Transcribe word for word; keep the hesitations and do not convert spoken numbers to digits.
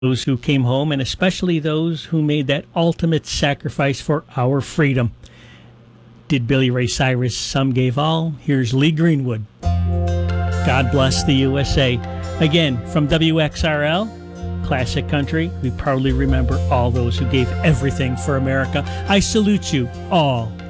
those who came home, and especially those who made that ultimate sacrifice for our freedom. Did Billy Ray Cyrus Some Gave All? Here's Lee Greenwood. God bless the U S A. Again, from W X R L, Classic Country, we proudly remember all those who gave everything for America. I salute you all.